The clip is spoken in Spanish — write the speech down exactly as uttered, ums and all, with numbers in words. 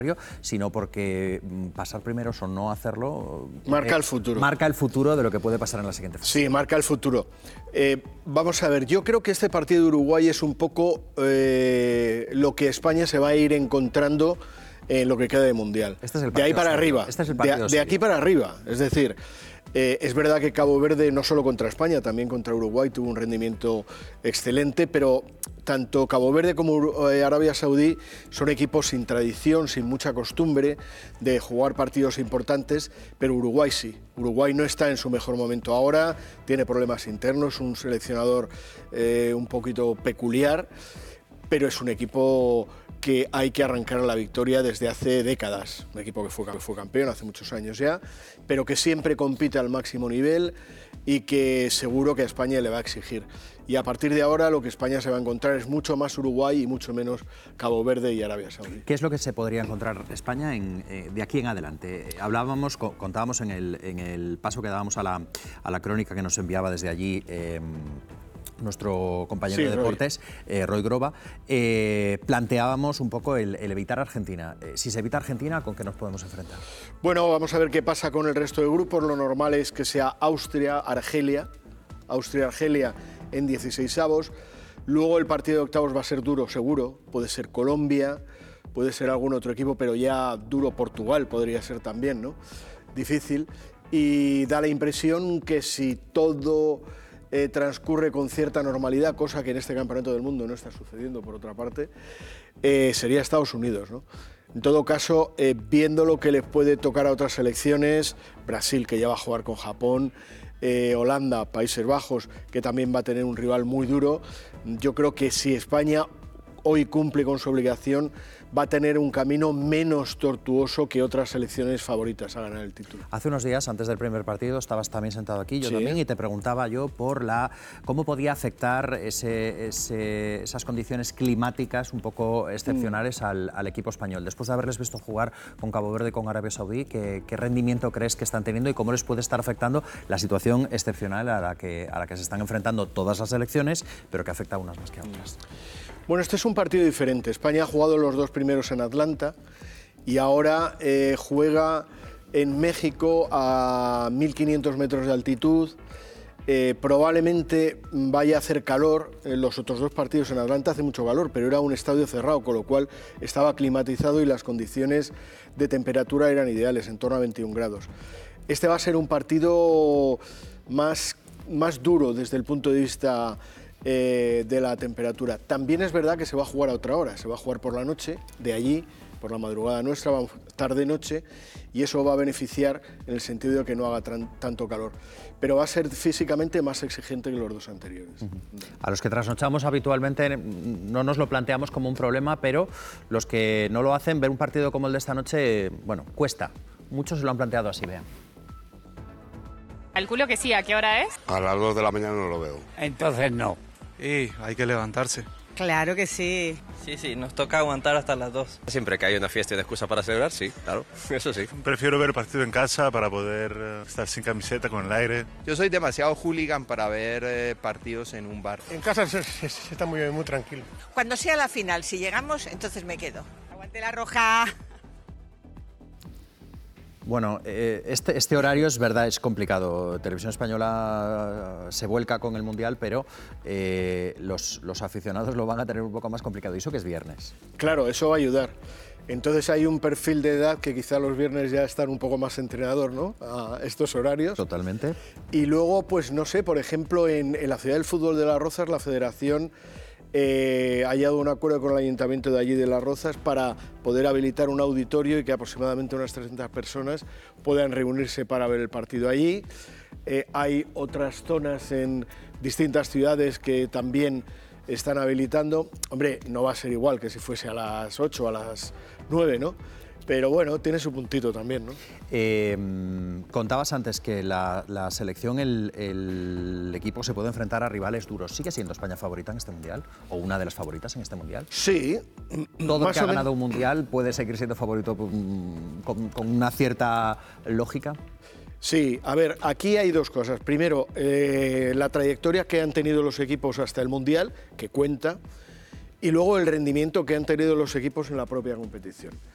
sino porque pasar primeros o no hacerlo marca eh, el futuro. Marca el futuro de lo que puede pasar en la siguiente fase. Sí, marca el futuro. Eh, vamos a ver, yo creo que este partido de Uruguay es un poco eh, lo que España se va a ir encontrando en lo que queda de Mundial. Este es el de ahí para serio. arriba. Este es el de, de aquí para arriba. Es decir, eh, es verdad que Cabo Verde no solo contra España, también contra Uruguay tuvo un rendimiento excelente, pero tanto Cabo Verde como eh, Arabia Saudí son equipos sin tradición, sin mucha costumbre de jugar partidos importantes, pero Uruguay sí. Uruguay no está en su mejor momento ahora, tiene problemas internos, un seleccionador eh, un poquito peculiar, pero es un equipo que hay que arrancar a la victoria desde hace décadas. Un equipo que fue, que fue campeón hace muchos años ya, pero que siempre compite al máximo nivel y que seguro que a España le va a exigir. Y a partir de ahora lo que España se va a encontrar es mucho más Uruguay y mucho menos Cabo Verde y Arabia Saudí. ¿Qué es lo que se podría encontrar España en, eh, de aquí en adelante? Hablábamos, co contábamos en el, en el paso que dábamos a la, a la crónica que nos enviaba desde allí eh, nuestro compañero sí, de deportes, Roy, eh, Roy Groba, eh, planteábamos un poco el, el evitar Argentina. Eh, si se evita Argentina, ¿con qué nos podemos enfrentar? Bueno, vamos a ver qué pasa con el resto de grupos. Lo normal es que sea Austria-Argelia, Austria-Argelia en dieciseisavos. Luego el partido de octavos va a ser duro, seguro. Puede ser Colombia, puede ser algún otro equipo, pero ya duro Portugal podría ser también, ¿no? Difícil. Y da la impresión que si todo Eh, transcurre con cierta normalidad, cosa que en este campeonato del mundo no está sucediendo, por otra parte, eh, sería Estados Unidos, ¿no? En todo caso, eh, viendo lo que les puede tocar a otras selecciones, Brasil, que ya va a jugar con Japón, eh, Holanda, Países Bajos, que también va a tener un rival muy duro, yo creo que si España hoy cumple con su obligación, va a tener un camino menos tortuoso que otras selecciones favoritas a ganar el título. Hace unos días, antes del primer partido, estabas también sentado aquí, yo sí. también, y te preguntaba yo por la cómo podía afectar ese, ese, esas condiciones climáticas un poco excepcionales mm. al, al equipo español. Después de haberles visto jugar con Cabo Verde y con Arabia Saudí, ¿qué, qué rendimiento crees que están teniendo y cómo les puede estar afectando la situación excepcional a la que, a la que se están enfrentando todas las selecciones, pero que afecta a unas más que a otras? Bueno, este es un partido diferente. España ha jugado los dos primeros en Atlanta y ahora eh, juega en México a mil quinientos metros de altitud. Eh, probablemente vaya a hacer calor. En los otros dos partidos en Atlanta hace mucho calor, pero era un estadio cerrado, con lo cual estaba climatizado y las condiciones de temperatura eran ideales, en torno a veintiún grados. Este va a ser un partido más, más duro desde el punto de vista Eh, de la temperatura. También es verdad que se va a jugar a otra hora, se va a jugar por la noche, de allí, por la madrugada nuestra, tarde-noche, y eso va a beneficiar en el sentido de que no haga tan, tanto calor. Pero va a ser físicamente más exigente que los dos anteriores. Uh-huh. A los que trasnochamos habitualmente no nos lo planteamos como un problema, pero los que no lo hacen, ver un partido como el de esta noche, bueno, cuesta. Muchos se lo han planteado así, vean. Calculo que sí, ¿a qué hora es? A las dos de la mañana no lo veo. Entonces no. Y hay que levantarse. Claro que sí. Sí, sí, nos toca aguantar hasta las dos. Siempre que hay una fiesta y una excusa para celebrar, sí, claro, eso sí. Prefiero ver el partido en casa para poder uh, estar sin camiseta, con el aire. Yo soy demasiado hooligan para ver eh, partidos en un bar. En casa se, se, se está muy, muy tranquilo. Cuando sea la final, si llegamos, entonces me quedo. Aguante la roja. Bueno, eh, este, este horario es verdad, es complicado. Televisión Española se vuelca con el Mundial, pero eh, los, los aficionados lo van a tener un poco más complicado. ¿Y eso que es viernes? Claro, eso va a ayudar. Entonces hay un perfil de edad que quizá los viernes ya están un poco más entrenador, ¿no? A estos horarios. Totalmente. Y luego, pues no sé, por ejemplo, en, en la Ciudad del Fútbol de Las Rozas, la Federación Eh, ha llegado a un acuerdo con el Ayuntamiento de allí de Las Rozas para poder habilitar un auditorio y que aproximadamente unas trescientas personas puedan reunirse para ver el partido allí. Eh, hay otras zonas en distintas ciudades que también están habilitando. Hombre, no va a ser igual que si fuese a las ocho o a las nueve, ¿no? Pero bueno, tiene su puntito también, ¿no? Eh, contabas antes que la, la selección, el, el equipo se puede enfrentar a rivales duros. ¿Sigue siendo España favorita en este Mundial? ¿O una de las favoritas en este Mundial? Sí. ¿Todo el que ha ganado un Mundial puede seguir siendo favorito con, con una cierta lógica? Sí, a ver, aquí hay dos cosas. Primero, eh, la trayectoria que han tenido los equipos hasta el Mundial, que cuenta, y luego el rendimiento que han tenido los equipos en la propia competición.